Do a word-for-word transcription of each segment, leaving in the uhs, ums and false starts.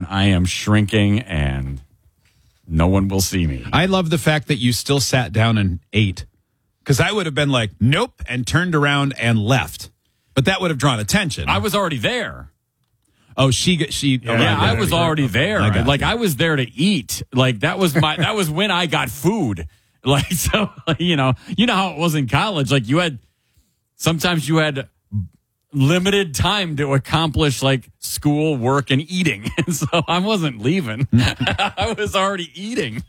I am shrinking and no one will see me. I love the fact that you still sat down and ate. Because I would have been like, nope, and turned around and left. But that would have drawn attention. I was already there. Oh, she, she, Yeah, oh, right, I right, was right. already there. I got Like you. I was there to eat. Like that was my, that was when I got food. Like, so, you know, you know how it was in college. Like you had, sometimes you had limited time to accomplish like school, work, and eating. And so I wasn't leaving. I was already eating.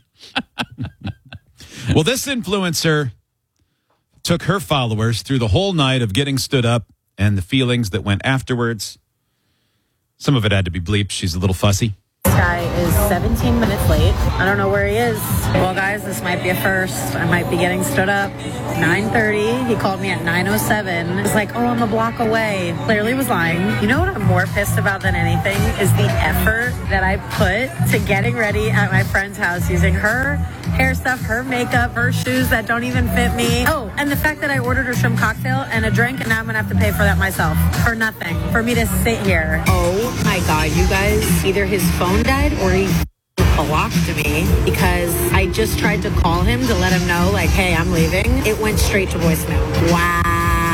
Well, this influencer took her followers through the whole night of getting stood up and the feelings that went afterwards. Some of it had to be bleeped. She's a little fussy. This guy is seventeen minutes late. I don't know where he is. Well, guys, this might be a first. I might be getting stood up. nine thirty. He called me at nine oh seven. He's like, oh, I'm a block away. Clearly was lying. You know what I'm more pissed about than anything is the effort that I put to getting ready at my friend's house using her hair stuff, her makeup, her shoes that don't even fit me. Oh, and the fact that I ordered a shrimp cocktail and a drink, and now I'm going to have to pay for that myself. For nothing. For me to sit here. Oh, my God, you guys. Either his phone died or he blocked me because I just tried to call him to let him know, like, hey, I'm leaving. It went straight to voicemail. Wow.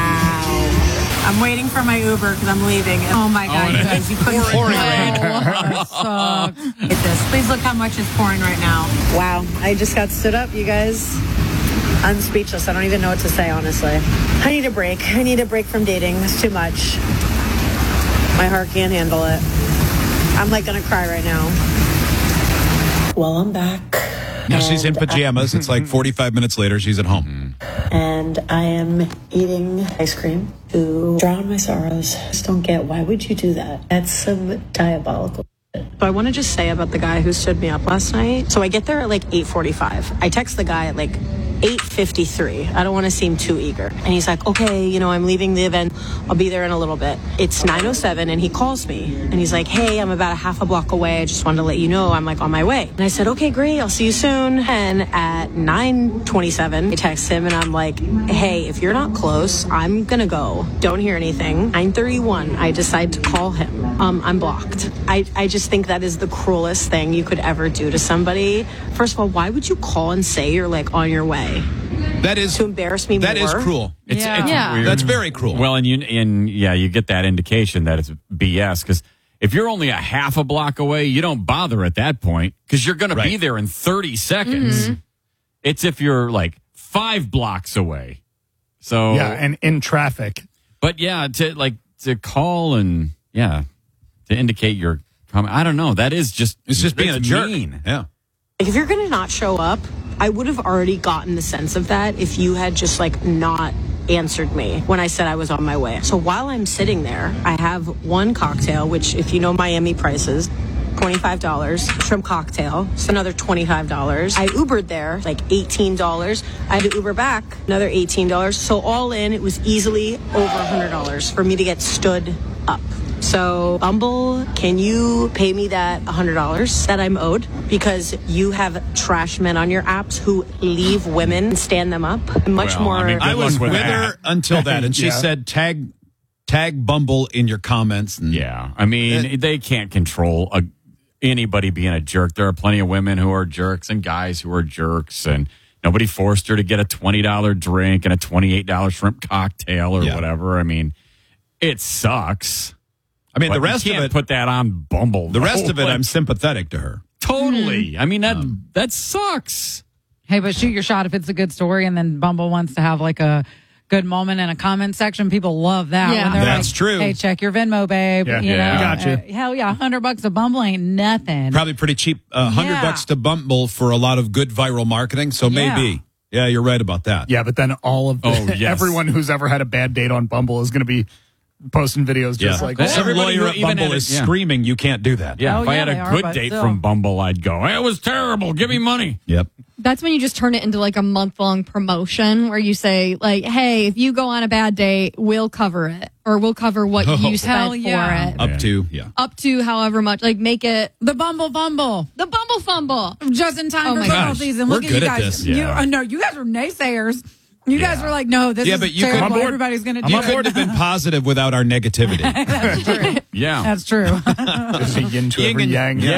I'm waiting for my Uber because I'm leaving. Oh, my God, you guys. You couldn't Pouring rain. Get this. Please look how much it's pouring right now. Wow. I just got stood up, you guys. I'm speechless. I don't even know what to say, honestly. I need a break. I need a break from dating. It's too much. My heart can't handle it. I'm like going to cry right now. Well, I'm back. Now she's in pajamas. It's like forty-five minutes later. She's at home. And I am eating ice cream to drown my sorrows. I just don't get, why would you do that? That's some diabolical shit. So I want to just say about the guy who stood me up last night. So I get there at like eight forty-five. I text the guy at like eight fifty-three. I don't want to seem too eager. And he's like, okay, you know, I'm leaving the event. I'll be there in a little bit. It's nine oh seven and he calls me and he's like, hey, I'm about a half a block away. I just wanted to let you know I'm like on my way. And I said, okay, great. I'll see you soon. And at nine twenty-seven, I text him and I'm like, hey, if you're not close, I'm going to go. Don't hear anything. nine thirty-one, I decide to call him. Um, I'm blocked. I, I just think that is the cruelest thing you could ever do to somebody. First of all, why would you call and say you're like on your way? That is to embarrass me That more? is cruel. It's, Yeah. it's Yeah. weird. That's very cruel. Well, and you and yeah, you get that indication that it's B S because if you're only a half a block away, you don't bother at that point because you're going to be Right. there in thirty seconds. Mm-hmm. It's if you're like five blocks away. So Yeah, and in traffic. but yeah, to like to call and yeah, to indicate your comment. I don't know. That is just It's just being a jerk. mean. Yeah. If you're going to not show up, I would have already gotten the sense of that if you had just like not answered me when I said I was on my way. So while I'm sitting there, I have one cocktail, which if you know Miami prices, twenty-five dollars. Shrimp cocktail, it's another twenty-five dollars. I Ubered there, like eighteen dollars. I had to Uber back, another eighteen dollars. So all in, it was easily over one hundred dollars for me to get stood up. So, Bumble, can you pay me that one hundred dollars that I'm owed? Because you have trash men on your apps who leave women and stand them up. Much Well, more. I mean, I Good was luck with with that. her until that, and she Yeah. said, "Tag, tag Bumble in your comments." And Yeah, I mean, they can't control a, anybody being a jerk. There are plenty of women who are jerks and guys who are jerks, and nobody forced her to get a twenty dollar drink and a twenty-eight dollar shrimp cocktail or Yeah. whatever. I mean, it sucks. I mean, But the rest you of can't it. put that on Bumble. the rest though. of it, Like, I'm sympathetic to her. totally. I mean, that that sucks. Hey, but shoot your shot if it's a good story, and then Bumble wants to have like a good moment in a comment section. People love that. Yeah. When they're That's like, true. Hey, check your Venmo, babe. Yeah. You Yeah. know, Gotcha. Uh, hell yeah, hundred bucks a Bumble ain't nothing. Probably pretty cheap. A uh, hundred Yeah. bucks to Bumble for a lot of good viral marketing. So Yeah. maybe, yeah, you're right about that. Yeah, but then all of the, Oh, yes. everyone who's ever had a bad date on Bumble is going to be posting videos just Yeah. like That's that. Some Everybody lawyer who at even Bumble had a- is yeah. screaming, "You can't do that." Yeah, Oh, if I yeah, had they a are, good but date still. from Bumble, I'd go, it was terrible. Give me money. Yep. That's when you just turn it into like a month long promotion where you say like, hey, if you go on a bad date, we'll cover it or we'll cover what Oh. you Hell spent yeah. for it. Up Yeah. to yeah. Up to however much, like make it The Bumble Bumble. the Bumble Fumble. Just in time Oh for my football gosh. season. We're Look at good you at guys. this. You, Yeah. uh, no, you guys were naysayers. You guys Yeah. were like, no, this Yeah, is but you could- terrible. I'm on board. Everybody's going to do You it. couldn't have been positive without our negativity. That's true. Yeah. That's true. There's a yin to Yin every and- yang. yeah.